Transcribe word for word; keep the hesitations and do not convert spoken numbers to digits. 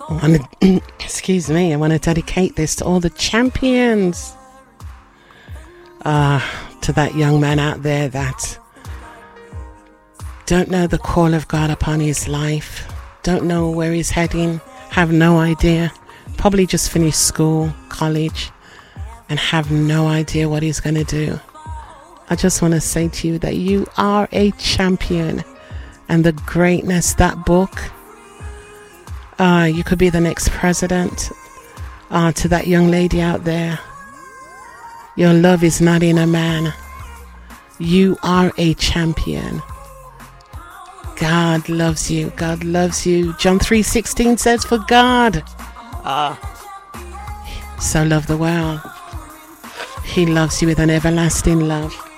I want to, excuse me, I want to dedicate this to all the champions. Uh, to that young man out there that don't know the call of God upon his life, don't know where he's heading, have no idea, probably just finished school, college, and have no idea what he's going to do. I just want to say to you that you are a champion, and the greatness, that book, uh, you could be the next president. Uh, to that young lady out there, your love is not in a man. You are a champion. God loves you. God loves you. John three sixteen says, for God uh, so loved the world. He loves you with an everlasting love.